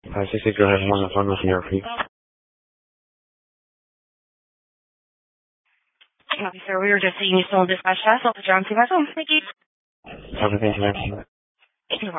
Sissy, go ahead. I'm on the phone with the ERP. Copy, sir. We were just seeing you still in dispatch task. I'll put you on to my phone. Thank you. Everything's next.